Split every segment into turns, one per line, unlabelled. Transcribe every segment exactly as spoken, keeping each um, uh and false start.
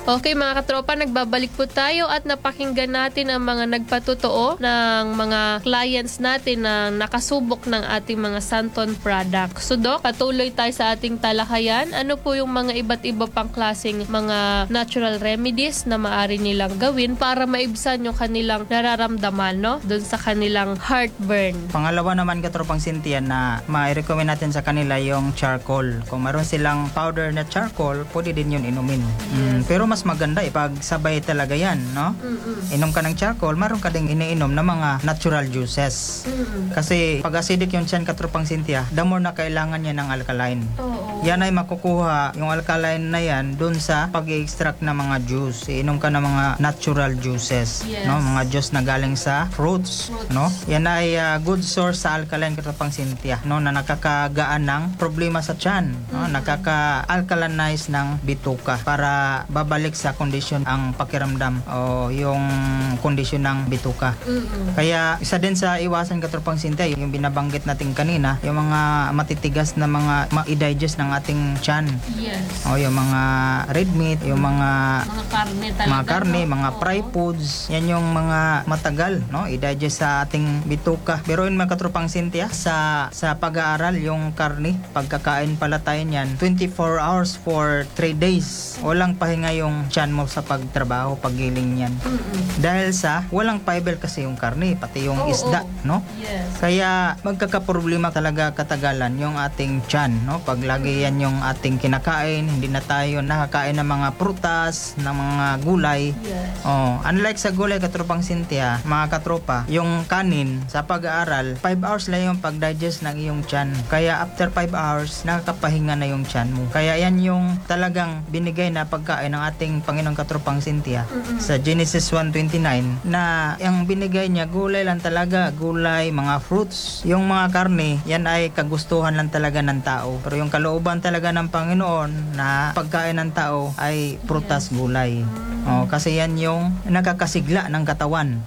Okay mga katropa, nagbabalik po tayo at napakinggan natin ang mga nagpatotoo ng mga clients natin na nakasubok ng ating mga Santon product. So Doc, patuloy tayo sa ating talakayan. Ano po yung mga iba't iba pang klaseng mga natural remedies na maaari nilang gawin para maibsan yung kanilang nararamdaman, no? Doon sa kanilang heartburn.
Pangalawa naman katropang Cynthia na ma-recommend natin sa kanila yung charcoal. Kung meron silang powder na charcoal, pwede din yun inumin. Yes. Mm, pero mas maganda ipag sabay talaga yan, no? Mm-mm. Inom ka ng charcoal, meron ka ding iniinom na mga natural juices. Mm-mm. Kasi pag acidic yung tiyan katropang Cynthia, the more na kailangan niya ng alkaline. Oo. Yan ay makukuha yung alkaline na yan dun sa pag-extract ng mga juice. Iinom ka ng mga natural juices, yes. No? Mga juice na galing sa fruits, fruits. No? Yan ay uh, good source sa alkaline katropang Cynthia, no? Na nakakagaan ng problema sa tiyan, no? Mm-hmm. Nakaka-alkalinize ng bituka para babalik sa kondisyon ang pakiramdam o yung kondisyon ng bituka. Mm-hmm. Kaya isa din sa iwasan katropang Cynthia, yung binabanggit natin kanina, yung mga matitigas na mga ma-digest ng ating tiyan. Yes. O yung mga red meat, yung mga
mga karne talaga,
mga karne,
no?
mga fry foods, yan yung mga matagal, no? I-digest sa ating bituka. Pero yun mga katropang Cynthia, sa sa pag-aaral yung karne, pagkakain pala tayo niyan, twenty-four hours for three days. Walang pahinga yung tiyan mo sa pagtrabaho, paggiling niyan. Mm-mm. Dahil sa walang fiber kasi yung karne, pati yung oh, isda, oh. No? Yes. Kaya magkakaproblema talaga katagalan yung ating tiyan, no? Pag lagi yan yung ating kinakain, hindi na tayo nakakain ng mga prutas, ng mga gulay. Yes. Oh, unlike sa gulay katropang Cynthia, mga katropa, yung kanin sa pag-aaral, five hours lang yung pag-digest ng iyong tiyan. Kaya after five hours, nakakapahinga na yung tiyan mo. Kaya yan yung talagang binigay na pagkain ng ating Panginoong katropang Cynthia. Mm-hmm. Sa Genesis one twenty-nine, na yung binigay niya, gulay lang talaga, gulay, mga fruits. Yung mga karne, yan ay kagustuhan lang talaga ng tao. Pero yung kalooban talaga ng Panginoon na pagkain ng tao ay prutas, gulay. Oh, kasi yan yung nakakasigla ng katawan,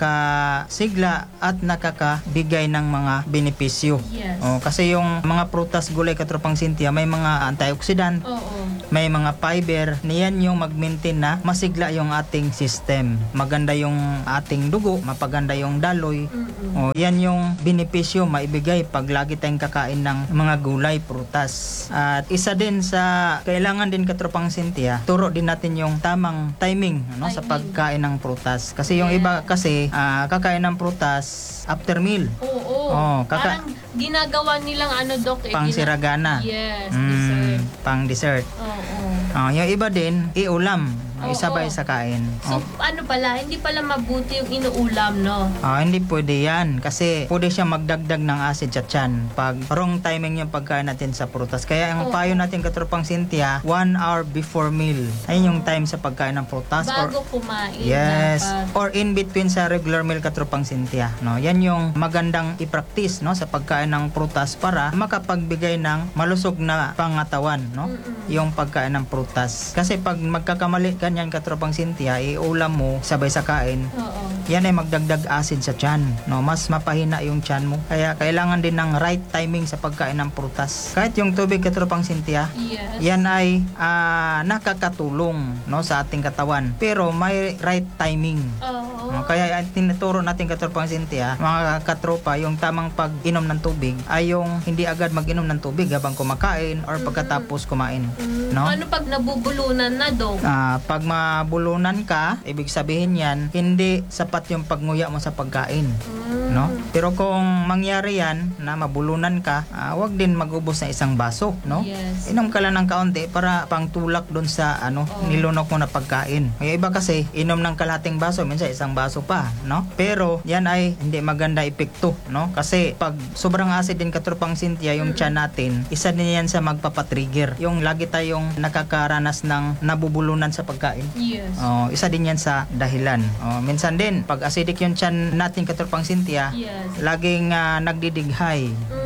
nakakasigla at nakakabigay ng mga benepisyo. Yes. Oh, kasi yung mga prutas, gulay katropang Cynthia, may mga antioxidant, oh, oh. May mga fiber, niyan yung mag-maintain na masigla yung ating system. Maganda yung ating dugo, mapaganda yung daloy. Mm-hmm. Oh, yan yung benepisyo maibigay pag lagi tayong kakain ng mga gulay, prutas. At isa din sa kailangan din katropang Cynthia, turo din natin yung tamang timing, ano, sa pagkain ng prutas. Kasi yung iba kasi uh, kakain ng prutas after meal. Oo. Oh, kaka-
parang ginagawa nilang ano, Doc, eh,
pang siragana.
Yes,
mm,
dessert.
Pang dessert. Oo. Oh, yung iba din iulam. Oh, isabay oh. sa kain.
So, oh. ano pala, hindi pala mabuti yung inuulam, no?
Ah, hindi pwede yan. Kasi pwede siya magdagdag ng acid sa tiyan pag wrong timing yung pagkain natin sa prutas. Kaya ang oh. payo natin katropang Cynthia, one hour before meal. Ayun yung time sa pagkain ng prutas.
Bago
or,
kumain.
Yes.
Dapat.
Or in between sa regular meal katropang Cynthia. No? Yan yung magandang i-practice, no, sa pagkain ng prutas para makapagbigay ng malusog na pangatawan, no? Mm-mm. Yung pagkain ng prutas. Kasi pag magkakamali ka yan katropang Cynthia, iulam mo sabay sa kain. Oo. Yan ay magdagdag acid sa tiyan, no? Mas mapahina yung tiyan mo. Kaya kailangan din ng right timing sa pagkain ng prutas. Kahit yung tubig katropang Cynthia, yes. Yan ay uh, nakakatulong, no, sa ating katawan. Pero may right timing. Oo. No? Kaya tinuturo natin katropang Cynthia, mga katropa, yung tamang pag-inom ng tubig ay yung hindi agad mag-inom ng tubig habang kumakain or pagkatapos kumain. Mm. No?
Ano pag nabubulunan na, Dong?
Ah, uh, pag mabulunan ka, ibig sabihin yan, hindi sapat yung pagnguya mo sa pagkain. Mm. No? Pero kung mangyari yan, na mabulunan ka, uh, wag din magubos ng isang baso, no? Yes. Inom ka lang ng kaunti para pangtulak doon sa ano, oh. nilunok mo na pagkain. Yung iba kasi, inom ng kalahating baso, minsan isang baso pa, no? Pero yan ay hindi maganda epekto, no? Kasi pag sobrang acid din katropang Cynthia yung tiyan natin, isa din yan sa magpapatrigger. Yung lagi tayong nakakaranas ng nabubulunan sa pagkain. Yes. Oh, isa din yan sa dahilan. Oh, minsan din pag acidic yung tiyan natin katropang Cynthia, yes. laging uh, nagdidighay. Mm.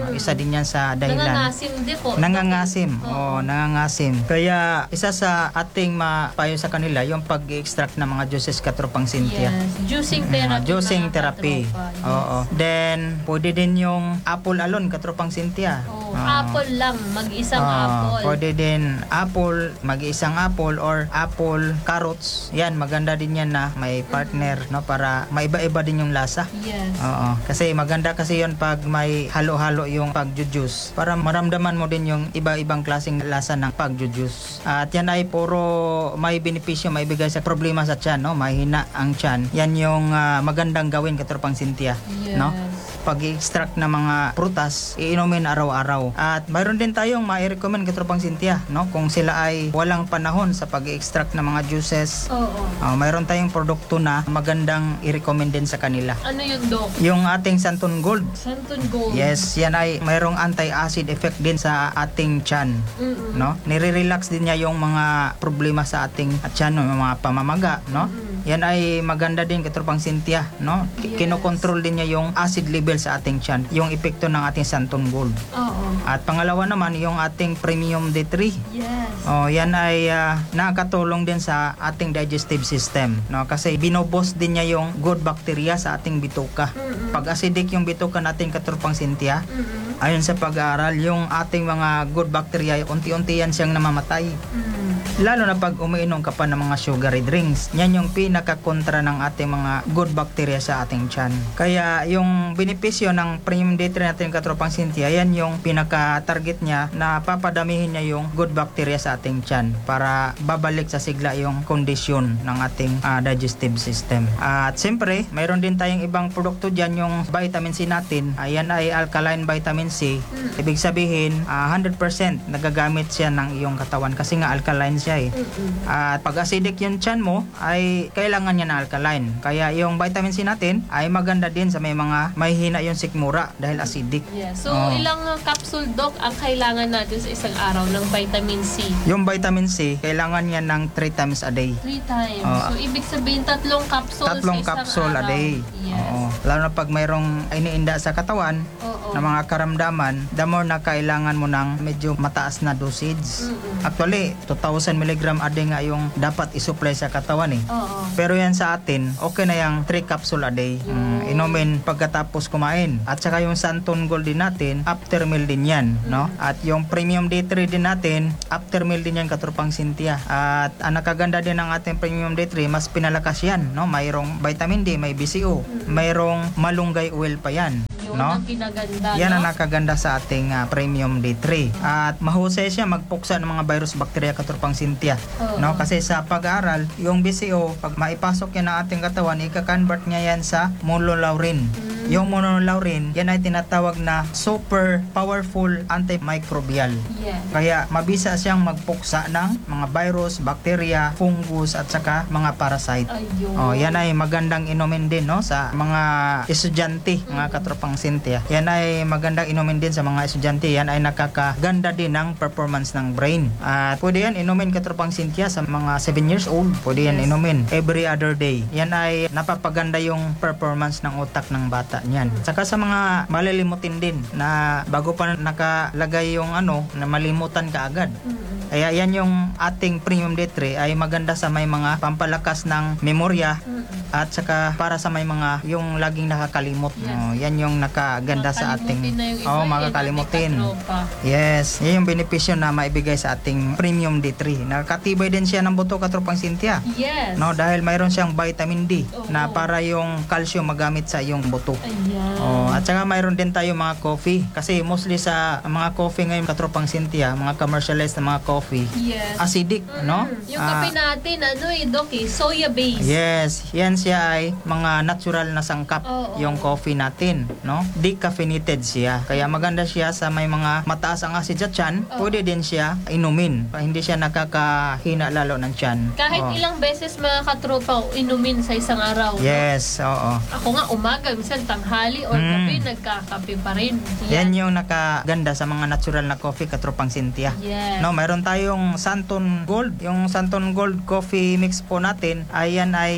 No, isa din yan sa dahilan.
Nangangasim din po.
Nangangasim.
Oo.
Oo, nangangasim. Kaya isa sa ating mapayo sa kanila yung pag-extract ng mga juices katropang Cynthia.
Yes. Juicing
Mm,
therapy.
juicing
mga
therapy.
katropa. Yes.
Oo. Then, pwede din yung apple alone katropang Cynthia.
Oh,
Oo.
apple lang, mag-isang
Oo,
apple.
Pwede din apple, mag-isang apple or apple carrots. Yan, maganda din yan na may partner, no, para maiba-iba din yung lasa.
Yes.
Oo. Kasi maganda kasi yon pag may halo-halo yung pagjujuice. Para maramdaman mo din yung iba-ibang klaseng lasa ng pagjujuice. At yan ay puro may benepisyo, may bigay sa problema sa tiyan, no? Mahina ang tiyan. Yan yung ah, magandang gawin katropang Cynthia,
Yes.
no? Pag-extract ng mga prutas, iinumin araw-araw. At mayroon din tayong mai-recommend katropang Cynthia, no? Kung sila ay walang panahon sa pag-extract ng mga juices,
Oo.
ah, mayroon tayong produkto na magandang i-recommend din sa kanila.
Ano yun, Doc?
Yung ating Santon Gold.
Santon Gold.
Yes, yan ay mayroong anti-acid effect din sa ating tiyan.
Mm-mm.
No? Nire-relax din niya yung mga problema sa ating tiyan, no? Yung mga pamamaga, no?
Mm-mm.
Yan ay maganda din katropang Cynthia, no?
Yes.
Kinokontrol din niya yung acid level sa ating tiyan, yung epekto ng ating Santon Gold.
Oo.
At pangalawa naman, yung ating Premium D three.
Yes.
Oh, yan ay ah, nakakatulong din sa ating digestive system, no? Kasi binobos din niya yung good bacteria sa ating bituka.
Mm-mm.
Pag acidic yung bituka natin katropang Cynthia,
Mm-mm.
ayon sa pag-aaral, yung ating mga good bacteria, unti-unti yan siyang namamatay.
Mm.
Lalo na pag umiinom ka pa ng mga sugary drinks. Yan yung pinakakontra ng ating mga good bacteria sa ating tiyan. Kaya yung benepisyo ng Premium D three natin katropang Cynthia, yan yung pinaka-target niya na papadamihin niya yung good bacteria sa ating tiyan para babalik sa sigla yung kondisyon ng ating ah, digestive system. At siyempre, mayroon din tayong ibang produkto dyan, yung vitamin C natin. Ayan ay alkaline vitamin C. Ibig sabihin, ah, one hundred percent nagagamit siya ng iyong katawan kasi nga alkaline siya eh.
Mm-mm.
At pag acidic yung tiyan mo, ay kailangan niya ng alkaline. Kaya yung vitamin C natin ay maganda din sa may mga may hina yung sikmura dahil acidic.
Yes. So,
Oo.
ilang uh, capsule, Doc, ang kailangan natin sa isang araw ng vitamin C?
Yung vitamin C, kailangan niya ng three times a day.
Three times.
Oo.
So, ibig sabihin, tatlong capsules
Tatlong
sa isang
capsule a
araw.
day.
Yes.
Oo. Lalo na pag mayroong iniinda sa katawan
Oo.
na mga karamdaman, the more na kailangan mo ng medyo mataas na dosage.
Mm-mm.
Actually, two thousand milligram a day nga yung dapat isupply sa katawan eh.
Oo.
Pero yan sa atin, okay na yung three capsule a day. Mm, inumin pagkatapos kumain. At saka yung Santon Gold din natin, after meal din yan, no? At yung Premium D three din natin, after meal din yan katropang Cynthia. At ang nakaganda din ng ating Premium D three, mas pinalakas yan, no? Mayroong vitamin D, may B C O, mayroong malunggay oil pa yan.
Yun
No?
ang pinaganda,
Yan ang
no?
nakaganda sa ating ah, Premium D three. At mahusay siya magpuksa ng mga virus, bacteria katropang Cynthia.
Oo.
No? Kasi sa pag-aaral, yung B C O, pag maipasok yan ng ating katawan, ika-convert niya yan sa monolaurin. Yung monolaurin, yan ay tinatawag na super powerful antimicrobial.
Yes.
Kaya mabisa siyang magpuksa ng mga virus, bacteria, fungus at saka mga parasite.
Ayun.
Oh, yan ay magandang inumin din, no, sa mga estudyante, mga katropang Cynthia. Yan ay magandang inumin din sa mga estudyante. Yan ay nakakaganda din ng performance ng brain. At pwede yan inumin katropang Cynthia sa mga seven years old. Pwede yan
Yes.
inumin every other day. Yan ay napapaganda yung performance ng utak ng bata niyan. Saka sa mga malilimutin din na bago pa nakalagay yung ano, na malimutan ka agad.
Mm-mm.
Kaya yan yung ating Premium D three ay maganda sa may mga pampalakas ng memorya
Mm-mm.
at saka para sa may mga yung laging nakakalimot.
Yes.
Oh, yan yung nakaganda sa ating
Makakalimutin na yung iba,
oh,
eh,
makakalimutin.
nating katropa.
Yes, yan yung benepisyo na maibigay sa ating Premium D three. Nakakatibay din siya ng buto katropang Cynthia.
Yes.
No, dahil mayroon siyang vitamin D
Oo.
na para yung calcium magamit sa iyong buto.
Ayan.
Oh, at saka mayroon din tayo mga coffee kasi mostly sa mga coffee ngayon katropang Cynthia, mga commercialized na mga coffee,
Yes.
acidic, no?
Mm, Yung
Ah,
kape natin, ano eh, Doc, eh, soya base.
yes, yan siya ay mga natural na sangkap
Oo.
yung coffee natin, no? Decaffeinated siya. Kaya maganda siya sa may mga mataas ang acid sa tiyan,
Oo.
pwede din siya inumin. Pa- Hindi siya nakakahina lalo ng tiyan.
Kahit
Oh.
ilang beses mga katropa inumin sa isang araw. no?
Yes, oo.
Ako nga umaga, minsan tanghali or
Mm.
gabi, nagkakape pa rin.
Yan yung nakaganda sa mga natural na coffee katropang Cynthia.
Yes.
No, mayroon tayong Santon Gold. Yung Santon Gold coffee mix po natin, ayan ay may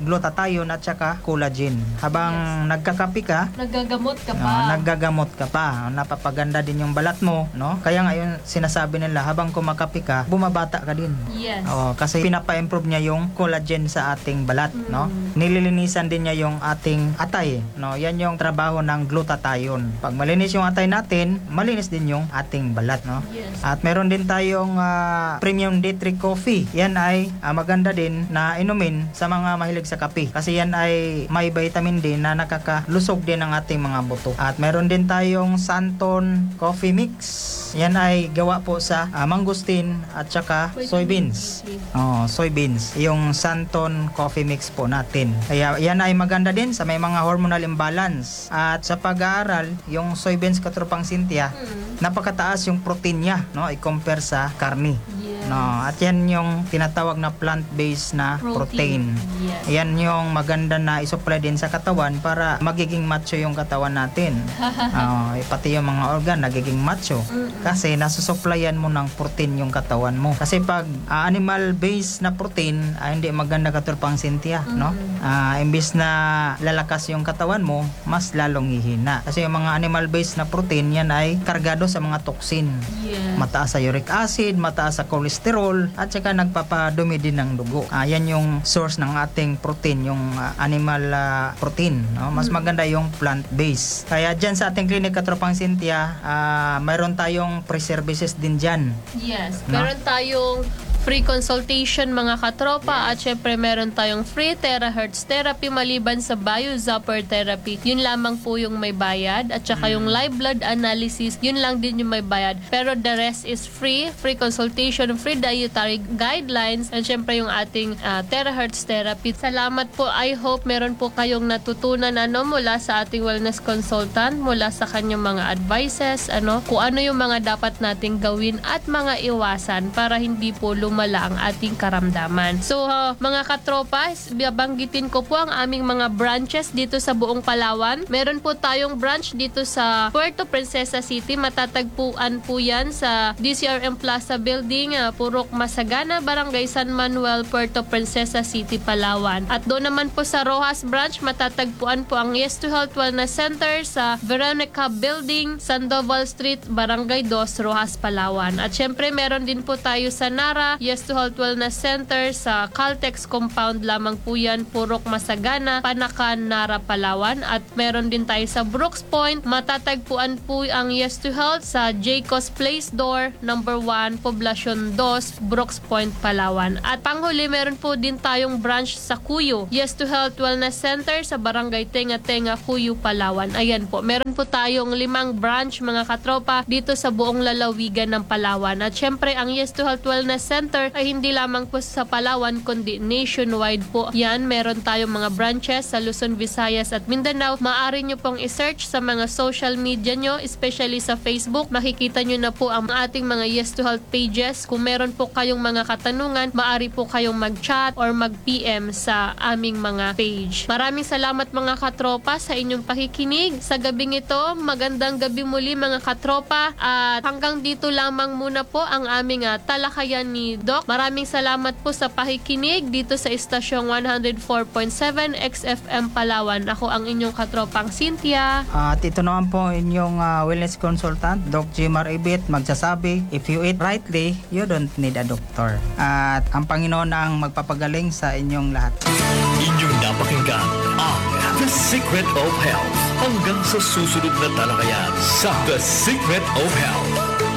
glutathione at saka collagen. Habang nagkakapi ka,
Nagagamot ka pa.
Ah, naggagamot ka pa, napapaganda din yung balat mo, no? Kaya ngayon sinasabi nila habang kumakapi ka, bumabata ka din.
Yes.
Oo, kasi pinapa-improve niya yung collagen sa ating balat, no?
Mm.
Nililinisan din niya yung ating atay, no? Yan yung trabaho ng glutathione. Pag malinis yung atay natin, malinis din yung ating balat, no?
Yes.
At meron din tayong ah, premium D three coffee. Yan ay ah, maganda din na inumin sa mga mahilig sa kape. Kasi yan ay may vitamin D na nakakalusog din ng ating mga buto. At meron din tayong Santon Coffee Mix. Yan ay gawa po sa ah, mangustin at saka soybeans. Oh, soybeans. Yung Santon Coffee Mix po natin. Kaya yan ay maganda din sa may mga hormonal imbalance. At sa pag-aaral, yung soybeans katropang Cynthia,
Mm.
napakataas yung protein niya, no, i-compare sa karni.
Yes.
No, at yan yung tinatawag na plant-based na protein.
Yes.
Yan yung maganda na isupply din sa katawan para magiging macho yung katawan natin. Ah, pati yung mga organ nagiging macho. Kasi nasusupplyan mo ng protein yung katawan mo. Kasi pag ah, animal-based na protein, ah, hindi maganda katulpang Cynthia, no? Ah, imbis na lalakas yung katawan mo, mas lalong hihina. Kasi yung mga animal-based na protein, yan ay kargado sa mga toxin.
Yes.
Mataas sa uric acid, mataas sa cholesterol, at saka nagpapadumi din ng dugo. Ah, yan yung source ng ating protein, yung ah, animal ah, protein. No? Mas maganda yung plant-based. Kaya dyan sa ating clinic Katropang Cynthia, ah, mayroon tayong free services din dyan.
Yes.
No?
Meron tayong free consultation mga katropa at syempre meron tayong free terahertz therapy maliban sa biozapper therapy. Yun lamang po yung may bayad at saka yung live blood analysis, yun lang din yung may bayad. Pero the rest is free, free consultation, free dietary guidelines and syempre yung ating ah, terahertz therapy. Salamat po. I hope meron po kayong natutunan ano mula sa ating wellness consultant, mula sa kanyang mga advices, ano, kung ano yung mga dapat nating gawin at mga iwasan para hindi po lumala ang ating karamdaman. So, uh, mga katropa, babanggitin ko po ang aming mga branches dito sa buong Palawan. Meron po tayong branch dito sa Puerto Princesa City. Matatagpuan po yan sa D C R M Plaza Building, uh, Purok Masagana, Barangay San Manuel, Puerto Princesa City, Palawan. At doon naman po sa Rojas branch, matatagpuan po ang Yes to Health Wellness Center sa Veronica Building, Sandoval Street, Barangay two, Rojas, Palawan. At syempre, meron din po tayo sa Nara, Yes to Health Wellness Center sa Caltex Compound lamang po yan, Purok Masagana, Panakan, Nara, Palawan. At meron din tayo sa Brooks Point, matatagpuan po ang Yes to Health sa Jacobs Place Door, number one, Poblacion two, Brooks Point, Palawan. At panghuli, meron po din tayong branch sa Cuyo, Yes to Health Wellness Center sa Barangay Tenga Tenga, Cuyo, Palawan. Ayan po, meron po tayong limang branch mga katropa dito sa buong lalawigan ng Palawan. At syempre, ang Yes to Health Wellness Center ay hindi lamang po sa Palawan kundi nationwide po. Yan, meron tayong mga branches sa Luzon, Visayas at Mindanao. Maaari nyo pong i-search sa mga social media nyo, especially sa Facebook. Makikita nyo na po ang ating mga Yes to Health pages. Kung meron po kayong mga katanungan, maaari po kayong mag-chat or mag-P M sa aming mga page. Maraming salamat mga katropa sa inyong pakikinig. Sa gabing ito, magandang gabi muli mga katropa at hanggang dito lamang muna po ang aming uh, talakayan ni Doc. Maraming salamat po sa pakikinig dito sa istasyong one oh four point seven X F M Palawan. Ako ang inyong katropang Cynthia.
At ito naman po inyong ah, wellness consultant, Doc Jimar Ibit, magsasabi, if you eat rightly, you don't need a doctor. At ang Panginoon ang magpapagaling sa inyong lahat.
Inyong napakinggan ang The Secret of Health. Hanggang sa susunod na talakayan sa The Secret of Health.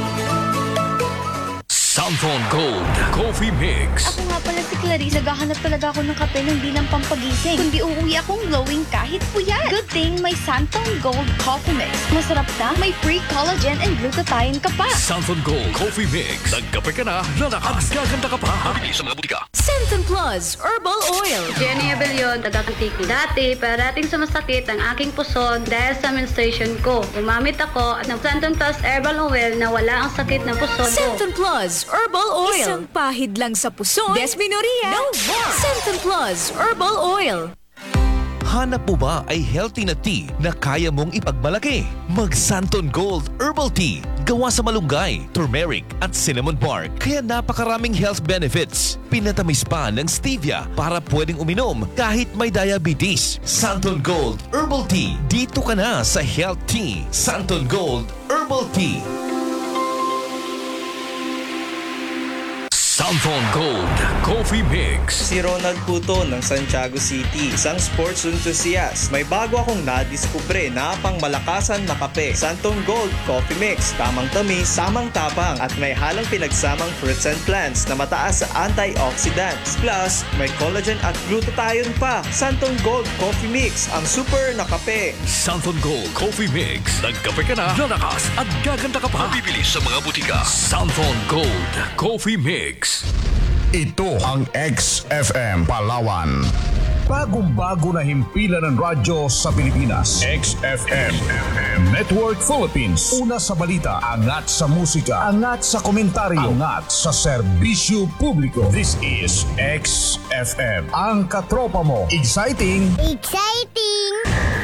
Santon Gold Coffee Mix.
Ako nga pala si Clarice. Naghahanap talaga ako ng kape na hindi lang pampagising, kundi uuwi akong glowing kahit puyat. Good thing may Santon Gold Coffee Mix. Masarap na, may free collagen and glutathione ka pa.
Santon Gold Coffee Mix. Nagkape ka na, lalakas. At gaganda ka pa. Mabili sa mga butika.
Santon Plus Herbal Oil.
Jenny Abellion, taga-Antique. Dati, parating sumasakit ang aking puson dahil sa menstruation ko. Gumamit ako ng Santon Plus Herbal Oil na wala ang sakit ng puson ko.
Santon Plus Herbal Oil. Isang pahid lang sa puson. Desminuria. No more. Santon Plus Herbal Oil.
Hanap mo ba ay healthy na tea na kaya mong ipagmalaki? Mag Santon Gold Herbal Tea. Gawa sa malunggay, turmeric at cinnamon bark. Kaya napakaraming health benefits. Pinatamis pa ng stevia para pwedeng uminom kahit may diabetes. Santon Gold Herbal Tea. Dito ka na sa Health Tea. Santon Gold Herbal Tea.
Santon Gold Coffee Mix.
Si Ronald Puto ng Santiago City, isang sports enthusiast. May bago akong nadiskubre na pang malakasan na kape. Santon Gold Coffee Mix. Tamang tamis, samang tapang at may halang pinagsamang fruits and plants na mataas sa antioxidants. Plus, may collagen at glutathione pa. Santon Gold Coffee Mix, ang super na kape.
Santon Gold Coffee Mix. Nagkape ka na, lalakas at gaganda ka pa. Mabibili sa mga butika. Santon Gold Coffee Mix.
Ito ang X F M Palawan. Bagong-bago na himpilan ng radyo sa Pilipinas. X F M Network Philippines. Una sa balita, angat sa musika, angat sa komentaryo, angat sa serbisyo publiko. This is X F M. Ang katropa mo. Exciting!
Exciting!